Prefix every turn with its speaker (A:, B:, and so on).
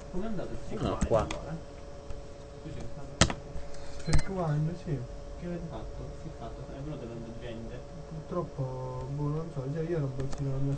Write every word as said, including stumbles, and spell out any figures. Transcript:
A: Come è andato il Sick
B: No,
A: Wine
B: qua.
A: allora? Tu c'è stato?
C: Freak Wine, sì.
A: Che avete fatto? Che fatto? È venuta tanta gente?
C: Purtroppo, boh, non so, cioè io ero un bozzino la mia